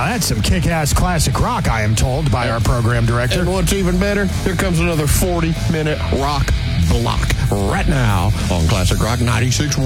Now, that's some kick-ass classic rock, I am told, by our program director. And what's even better, here comes another 40-minute rock block right now on Classic Rock 96.1.